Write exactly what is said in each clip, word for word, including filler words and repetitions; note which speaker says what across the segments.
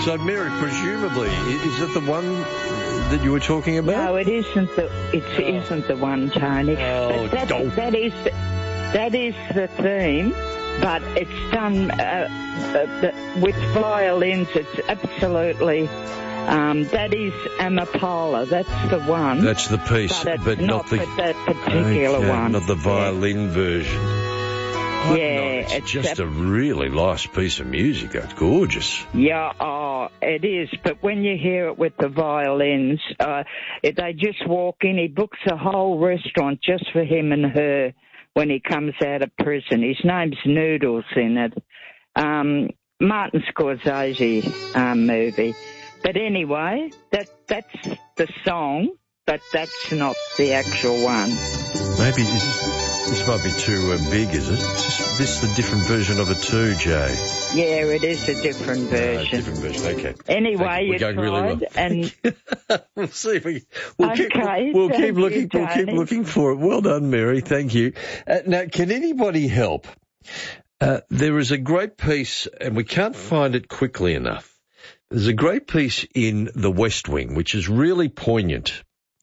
Speaker 1: So, Mary, presumably, i- is it the one that you were talking about?
Speaker 2: No, it isn't the. It
Speaker 1: Oh.
Speaker 2: isn't the one, Tony.
Speaker 1: Oh,
Speaker 2: but that,
Speaker 1: don't.
Speaker 2: that is that is the theme, but it's done uh, uh, the, with violins. It's absolutely. Um, that is Amapola. That's the one.
Speaker 1: That's the piece,
Speaker 2: but, it's
Speaker 1: but not the...
Speaker 2: for that particular
Speaker 1: Okay,
Speaker 2: one.
Speaker 1: not the violin version. Oh,
Speaker 2: Yeah,
Speaker 1: no, it's,
Speaker 2: it's
Speaker 1: just
Speaker 2: a-
Speaker 1: a really nice piece of music. It's gorgeous.
Speaker 2: Yeah, oh, it is. But when you hear it with the violins, uh, they just walk in. He books a whole restaurant just for him and her when he comes out of prison. His name's Noodles in it. Um, Martin Scorsese um, movie. But anyway, that that's the song, but that's not the actual one.
Speaker 1: Maybe this, this might be too uh, big, is it? Is this, this the different version of it too, Jay?
Speaker 2: Yeah, it is a different version.
Speaker 1: Uh, different version, okay.
Speaker 2: Anyway,
Speaker 1: We're
Speaker 2: you
Speaker 1: going
Speaker 2: tried,
Speaker 1: really well.
Speaker 2: and
Speaker 1: We'll see if we we'll
Speaker 2: Okay,
Speaker 1: keep we'll
Speaker 2: thank
Speaker 1: keep
Speaker 2: you,
Speaker 1: looking we'll keep
Speaker 2: Tony.
Speaker 1: looking for it. Well done, Mary. Thank you. Uh, now, can anybody help? Uh, there is a great piece, and we can't find it quickly enough. There's a great piece in The West Wing, which is really poignant,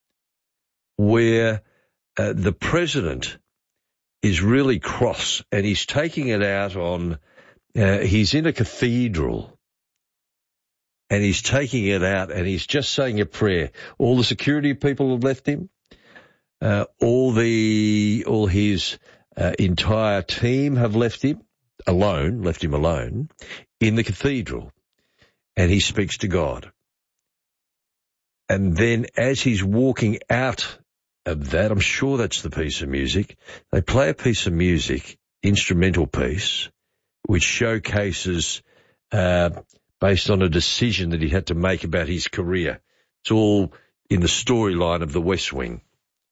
Speaker 1: where uh, the president is really cross, and he's taking it out on. Uh, he's in a cathedral. And he's taking it out, and he's just saying a prayer. All the security people have left him. Uh, all the all his uh, entire team have left him alone, left him alone in the cathedral, and he speaks to God. And then, as he's walking out of that, I'm sure that's the piece of music. They play a piece of music, instrumental piece, which showcases. Uh, based on a decision that he had to make about his career. It's all in the storyline of The West Wing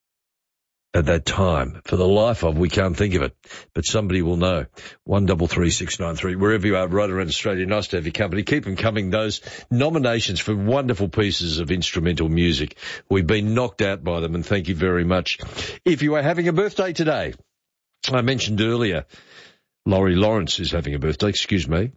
Speaker 1: at that time. For the life of, we can't think of it, but somebody will know. One double three six nine three, wherever you are, right around Australia. Nice to have your company. Keep them coming, those nominations for wonderful pieces of instrumental music. We've been knocked out by them, and thank you very much. If you are having a birthday today, I mentioned earlier, Laurie Lawrence is having a birthday, excuse me.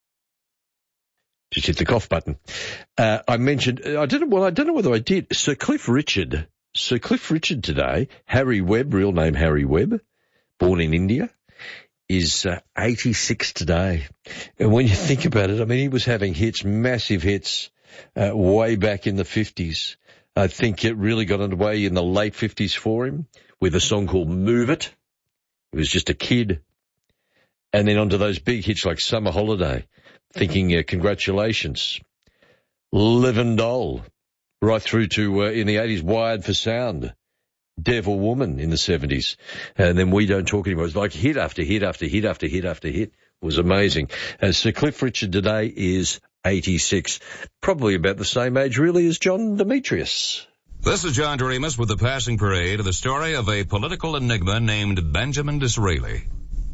Speaker 1: Just hit the cough button. Uh, I mentioned, I don't know, well, I don't know whether I did. Sir Cliff Richard, Sir Cliff Richard today, Harry Webb, real name Harry Webb, born in India, is uh, eighty-six today. And when you think about it, I mean, he was having hits, massive hits, uh, way back in the fifties. I think it really got underway in the late fifties for him with a song called Move It. He was just a kid. And then onto those big hits like Summer Holiday. Thinking, uh, congratulations. Livin' Doll, right through to, uh, in the eighties, Wired for Sound. Devil Woman in the seventies. And then We Don't Talk Anymore. It was like hit after hit after hit after hit after hit. It was amazing. And Sir Cliff Richard today is eighty-six. Probably about the same age, really, as John Demetrius.
Speaker 3: This is John Doremus with the passing parade of the story of a political enigma named Benjamin Disraeli.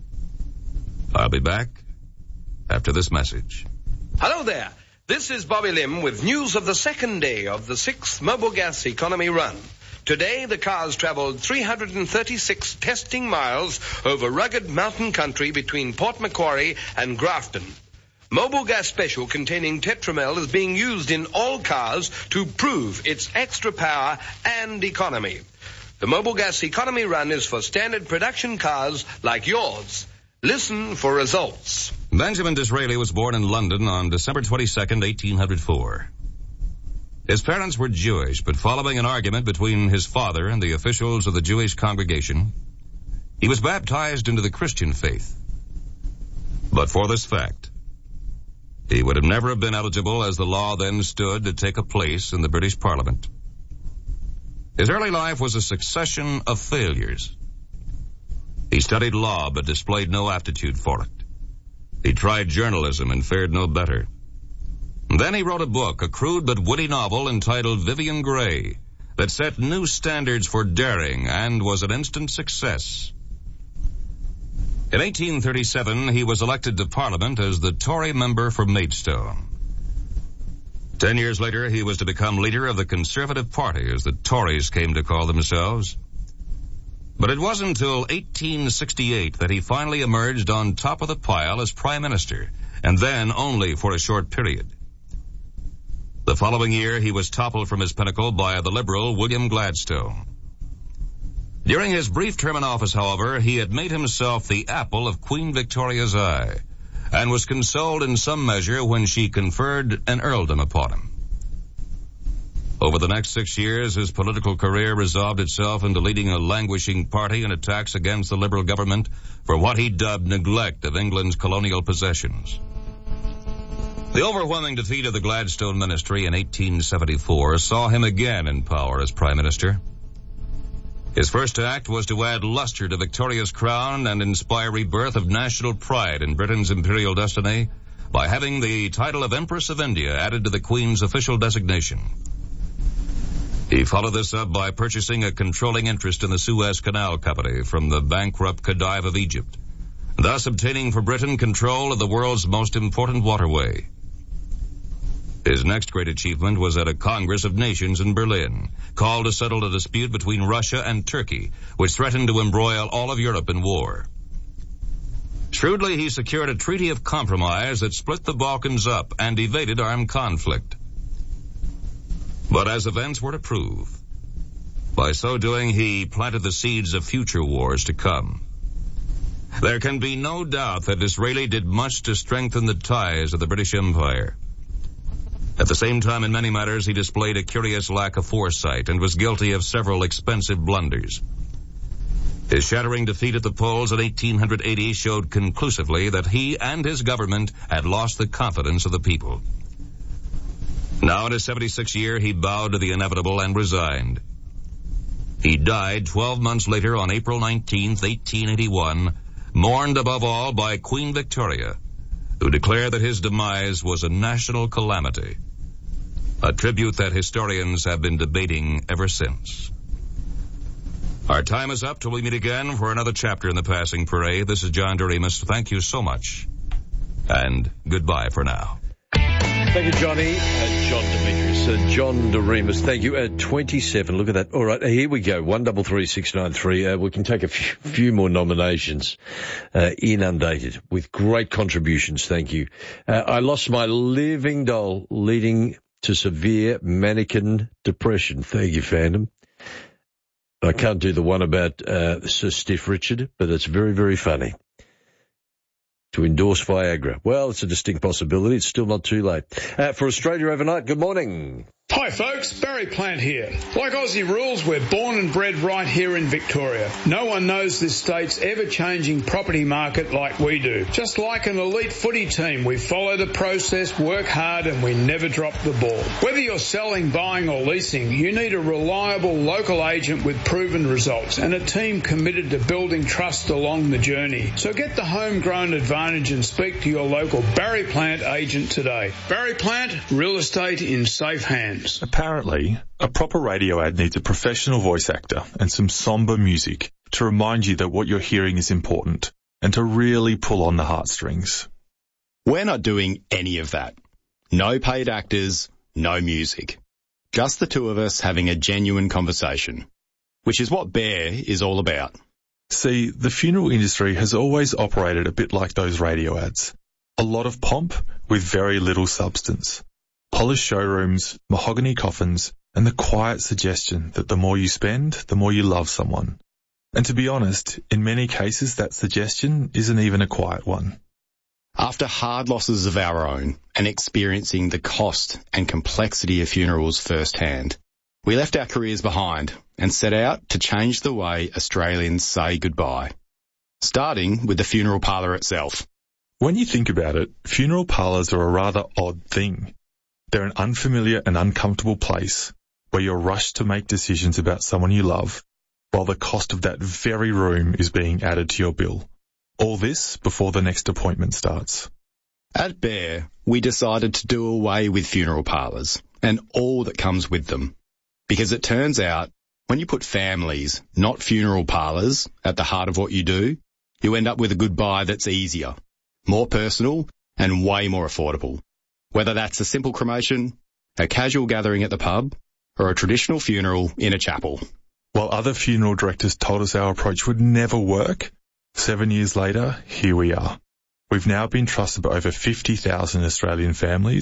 Speaker 3: I'll be back after this message.
Speaker 4: Hello there. This is Bobby Lim with news of the second day of the sixth Mobil Gas Economy Run. Today, the cars traveled three hundred thirty-six testing miles over rugged mountain country between Port Macquarie and Grafton. Mobil Gas Special containing Tetramel is being used in all cars to prove its extra power and economy. The Mobil Gas Economy Run is for standard production cars like yours. Listen for results.
Speaker 3: Benjamin Disraeli was born in London on December twenty-second, eighteen oh four. His parents were Jewish, but following an argument between his father and the officials of the Jewish congregation, he was baptized into the Christian faith. But for this fact, he would have never have been eligible as the law then stood to take a place in the British Parliament. His early life was a succession of failures. He studied law but displayed no aptitude for it. He tried journalism and fared no better. Then he wrote a book, a crude but witty novel entitled Vivian Grey, that set new standards for daring and was an instant success. In eighteen thirty-seven, he was elected to Parliament as the Tory member for Maidstone. Ten years later, he was to become leader of the Conservative Party, as the Tories came to call themselves. But it wasn't until eighteen sixty-eight that he finally emerged on top of the pile as Prime Minister, and then only for a short period. The following year, he was toppled from his pinnacle by the Liberal William Gladstone. During his brief term in office, however, he had made himself the apple of Queen Victoria's eye, and was consoled in some measure when she conferred an earldom upon him. Over the next six years, his political career resolved itself into leading a languishing party in attacks against the Liberal government for what he dubbed neglect of England's colonial possessions. The overwhelming defeat of the Gladstone ministry in eighteen seventy-four saw him again in power as Prime Minister. His first act was to add luster to Victoria's crown and inspire rebirth of national pride in Britain's imperial destiny by having the title of Empress of India added to the Queen's official designation. He followed this up by purchasing a controlling interest in the Suez Canal Company from the bankrupt Khedive of Egypt, thus obtaining for Britain control of the world's most important waterway. His next great achievement was at a Congress of Nations in Berlin, called to settle a dispute between Russia and Turkey, which threatened to embroil all of Europe in war. Shrewdly, he secured a treaty of compromise that split the Balkans up and evaded armed conflict. But as events were to prove, by so doing, he planted the seeds of future wars to come. There can be no doubt that Disraeli did much to strengthen the ties of the British Empire. At the same time, in many matters, he displayed a curious lack of foresight and was guilty of several expensive blunders. His shattering defeat at the polls in eighteen eighty showed conclusively that he and his government had lost the confidence of the people. Now in his seventy-sixth year, he bowed to the inevitable and resigned. He died twelve months later on April nineteenth, eighteen eighty-one, mourned above all by Queen Victoria, who declared that his demise was a national calamity, a tribute that historians have been debating ever since. Our time is up till we meet again for another chapter in the Passing Parade. This is John Doremus. Thank you so much, and goodbye for now.
Speaker 1: Thank you, Johnny. Uh, John Demetrius. Uh, John Doremus, thank you. At twenty-seven, look at that. All right, here we go. one double three six nine three. Uh, we can take a few, few more nominations. Uh, inundated with great contributions. Thank you. Uh, I lost my living doll, leading to severe mannequin depression. Thank you, fandom. I can't do the one about uh, Sir Stiff Richard, but it's very, very funny. To endorse Viagra. Well, it's a distinct possibility. It's still not too late. Uh, for Australia Overnight, good morning.
Speaker 5: Hi folks, Barry Plant here. Like Aussie rules, we're born and bred right here in Victoria. No one knows this state's ever-changing property market like we do. Just like an elite footy team, we follow the process, work hard, and we never drop the ball. Whether you're selling, buying or leasing, you need a reliable local agent with proven results and a team committed to building trust along the journey. So get the homegrown advantage and speak to your local Barry Plant agent today. Barry Plant, real estate in safe hands.
Speaker 6: Apparently, a proper radio ad needs a professional voice actor and some somber music to remind you that what you're hearing is important and to really pull on the heartstrings.
Speaker 7: We're not doing any of that. No paid actors, no music. Just the two of us having a genuine conversation, which is what Bear is all about.
Speaker 6: See, the funeral industry has always operated a bit like those radio ads. A lot of pomp with very little substance. Polished showrooms, mahogany coffins, and the quiet suggestion that the more you spend, the more you love someone. And to be honest, in many cases that suggestion isn't even a quiet one.
Speaker 7: After hard losses of our own and experiencing the cost and complexity of funerals firsthand, we left our careers behind and set out to change the way Australians say goodbye, starting with the funeral parlour itself.
Speaker 6: When you think about it, funeral parlours are a rather odd thing. They're an unfamiliar and uncomfortable place where you're rushed to make decisions about someone you love, while the cost of that very room is being added to your bill. All this before the next appointment starts.
Speaker 7: At Bear, we decided to do away with funeral parlours and all that comes with them. Because it turns out, when you put families, not funeral parlours, at the heart of what you do, you end up with a goodbye that's easier, more personal, and way more affordable. Whether that's a simple cremation, a casual gathering at the pub, or a traditional funeral in a chapel.
Speaker 6: While other funeral directors told us our approach would never work, seven years later, here we are. We've now been trusted by over fifty thousand Australian families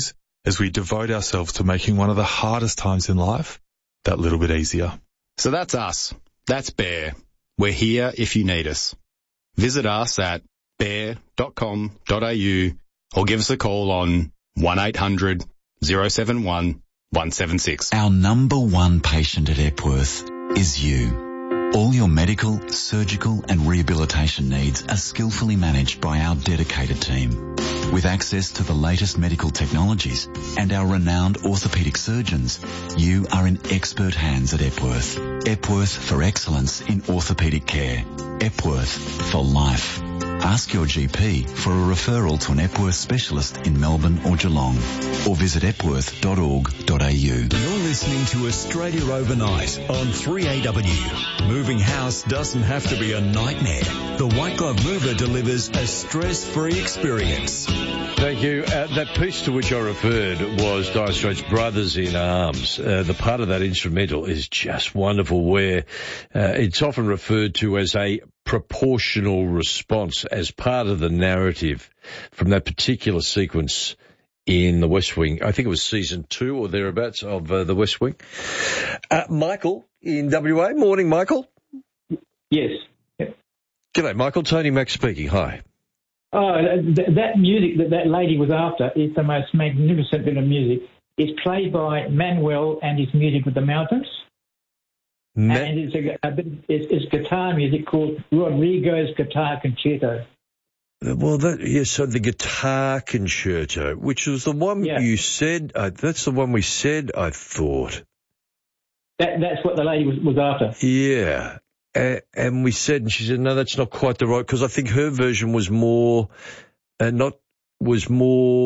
Speaker 6: as we devote ourselves to making one of the hardest times in life that little bit easier.
Speaker 7: So that's us. That's Bear. We're here if you need us. Visit us at bear dot com dot a u or give us a call on one eight hundred oh seven one one seven six.
Speaker 8: Our number one patient at Epworth is you. All your medical, surgical and rehabilitation needs are skillfully managed by our dedicated team. With access to the latest medical technologies and our renowned orthopaedic surgeons, you are in expert hands at Epworth. Epworth for excellence in orthopaedic care. Epworth for life. Ask your G P for a referral to an Epworth specialist in Melbourne or Geelong, or visit epworth dot org dot a u.
Speaker 9: You're listening to Australia Overnight on three A W. Moving house doesn't have to be a nightmare. The White Glove Mover delivers a stress-free experience.
Speaker 1: Thank you. Uh, that piece to which I referred was Dire Straits' Brothers in Arms. Uh, the part of that instrumental is just wonderful, where uh, it's often referred to as a proportional response as part of the narrative from that particular sequence in The West Wing. I think it was season two or thereabouts of uh, The West Wing. Uh, Michael in W A. Morning, Michael.
Speaker 10: Yes. Yep.
Speaker 1: G'day, Michael. Tony Mack speaking. Hi.
Speaker 10: Oh, that, that music that that lady was after is the most magnificent bit of music. It's played by Manuel and his music with the Mountains. Ma- and it's a, a bit, it's, it's guitar music called Rodrigo's Guitar Concerto.
Speaker 1: Well, that, yes, so the Guitar Concerto, which was the one yeah. you said, uh, that's the one we said, I thought.
Speaker 10: That That's what the lady was, was after.
Speaker 1: Yeah. Uh, and we said, and she said, no, that's not quite the right, because I think her version was more, uh, not, was more